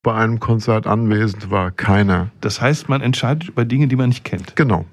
bei einem Konzert anwesend war. Keiner. Das heißt, man entscheidet über Dinge, die man nicht kennt. Genau.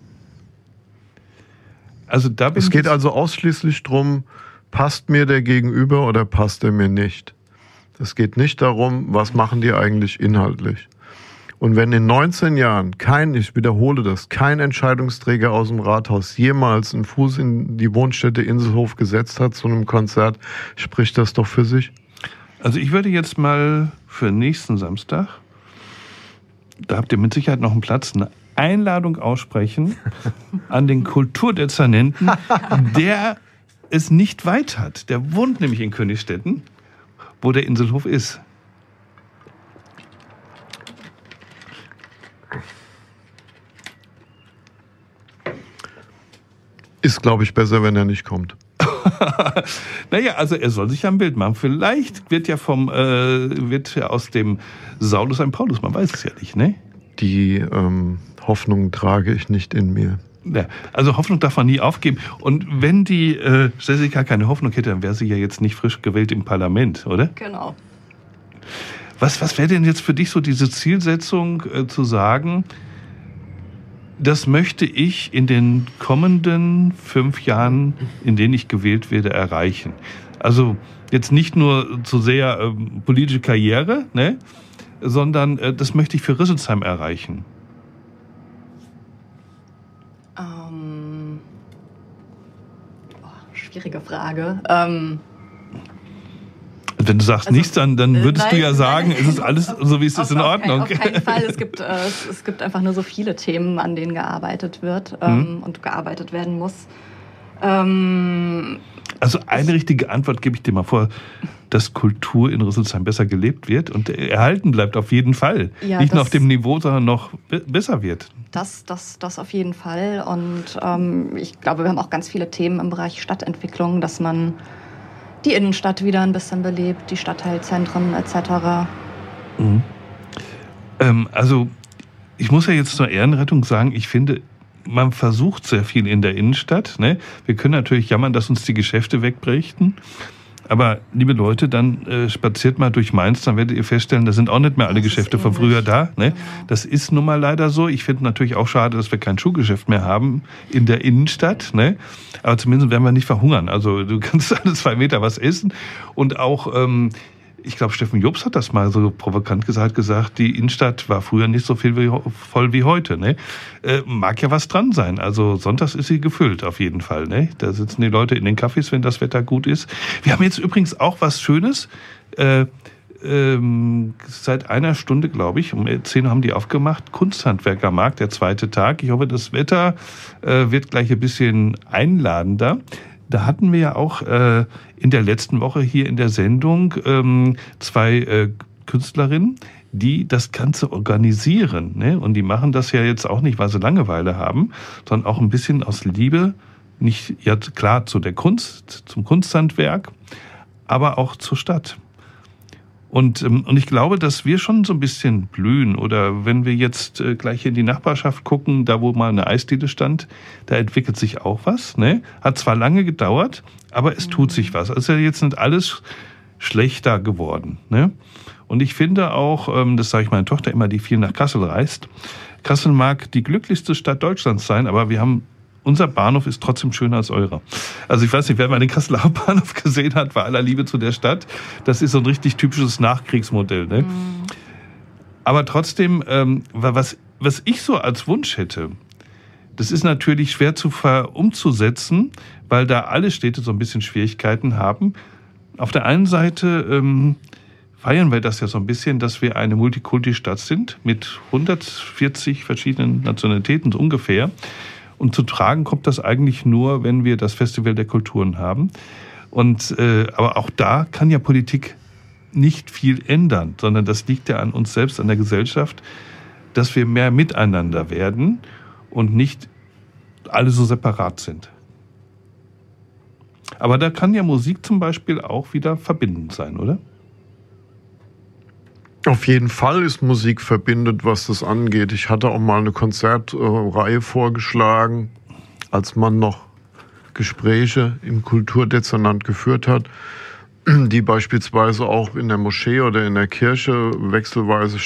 Also es geht also ausschließlich darum, passt mir der Gegenüber oder passt er mir nicht. Es geht nicht darum, was machen die eigentlich inhaltlich. Und wenn in 19 Jahren ich wiederhole das, kein Entscheidungsträger aus dem Rathaus jemals einen Fuß in die Wohnstätte Inselhof gesetzt hat zu einem Konzert, spricht das doch für sich. Also ich würde jetzt mal für nächsten Samstag, da habt ihr mit Sicherheit noch einen Platz, eine Einladung aussprechen an den Kulturdezernenten, der es nicht weit hat. Der wohnt nämlich in Königstetten, wo der Inselhof ist. Ist, glaube ich, besser, wenn er nicht kommt. Naja, also er soll sich ja ein Bild machen. Vielleicht wird ja aus dem Saulus ein Paulus, man weiß es ja nicht, ne? Die Hoffnung trage ich nicht in mir. Ja, also Hoffnung darf man nie aufgeben. Und wenn die Jessica keine Hoffnung hätte, dann wäre sie ja jetzt nicht frisch gewählt im Parlament, oder? Genau. Was wäre denn jetzt für dich so diese Zielsetzung, zu sagen, das möchte ich in den kommenden 5 Jahren, in denen ich gewählt werde, erreichen? Also jetzt nicht nur zu sehr politische Karriere, ne, sondern das möchte ich für Rüsselsheim erreichen. Schwierige Frage. Wenn du sagst nichts, dann würdest du ja sagen, es ist alles so, wie es ist, in Ordnung. Auf keinen Fall. Es gibt einfach nur so viele Themen, an denen gearbeitet wird und gearbeitet werden muss. Also eine richtige Antwort gebe ich dir mal vor, dass Kultur in Rüsselsheim besser gelebt wird und erhalten bleibt auf jeden Fall. Ja, nicht nur auf dem Niveau, sondern noch besser wird. Das auf jeden Fall. Und ich glaube, wir haben auch ganz viele Themen im Bereich Stadtentwicklung, dass man die Innenstadt wieder ein bisschen belebt, die Stadtteilzentren etc. Mhm. Also ich muss ja jetzt zur Ehrenrettung sagen, ich finde, man versucht sehr viel in der Innenstadt. Ne? Wir können natürlich jammern, dass uns die Geschäfte wegbrächten. Aber liebe Leute, dann spaziert mal durch Mainz, dann werdet ihr feststellen, da sind auch nicht mehr alle Geschäfte von früher da. Ne? Das ist nun mal leider so. Ich finde natürlich auch schade, dass wir kein Schuhgeschäft mehr haben in der Innenstadt. Ne? Aber zumindest werden wir nicht verhungern. Also du kannst alle 2 Meter was essen. Und auch, ich glaube, Steffen Jobs hat das mal so provokant gesagt, die Innenstadt war früher nicht so voll wie heute. Ne? Mag ja was dran sein. Also sonntags ist sie gefüllt auf jeden Fall. Ne? Da sitzen die Leute in den Cafés, wenn das Wetter gut ist. Wir haben jetzt übrigens auch was Schönes. Seit einer Stunde, glaube ich, um 10 Uhr haben die aufgemacht. Kunsthandwerkermarkt, der 2. Tag. Ich hoffe, das Wetter wird gleich ein bisschen einladender. Da hatten wir ja auch in der letzten Woche hier in der Sendung 2 Künstlerinnen, die das Ganze organisieren. Ne? Und die machen das ja jetzt auch nicht, weil sie Langeweile haben, sondern auch ein bisschen aus Liebe, nicht ja klar zu der Kunst, zum Kunsthandwerk, aber auch zur Stadt. Und ich glaube, dass wir schon so ein bisschen blühen. Oder wenn wir jetzt gleich in die Nachbarschaft gucken, da wo mal eine Eisdiele stand, da entwickelt sich auch was. Ne? Hat zwar lange gedauert, aber es tut sich was. Also jetzt nicht alles schlechter geworden. Ne? Und ich finde auch, das sage ich meiner Tochter immer, die viel nach Kassel reist, Kassel mag die glücklichste Stadt Deutschlands sein, aber unser Bahnhof ist trotzdem schöner als eurer. Also ich weiß nicht, wer mal den Kasseler Hauptbahnhof gesehen hat, bei aller Liebe zu der Stadt, das ist so ein richtig typisches Nachkriegsmodell. Ne? Aber trotzdem, was ich so als Wunsch hätte, das ist natürlich schwer umzusetzen, weil da alle Städte so ein bisschen Schwierigkeiten haben. Auf der einen Seite feiern wir das ja so ein bisschen, dass wir eine Multikulti-Stadt sind mit 140 verschiedenen Nationalitäten so ungefähr. Und zu tragen kommt das eigentlich nur, wenn wir das Festival der Kulturen haben. Aber auch da kann ja Politik nicht viel ändern, sondern das liegt ja an uns selbst, an der Gesellschaft, dass wir mehr miteinander werden und nicht alle so separat sind. Aber da kann ja Musik zum Beispiel auch wieder verbindend sein, oder? Auf jeden Fall ist Musik verbindend, was das angeht. Ich hatte auch mal eine Konzertreihe vorgeschlagen, als man noch Gespräche im Kulturdezernat geführt hat. die beispielsweise auch in der Moschee oder in der Kirche wechselweise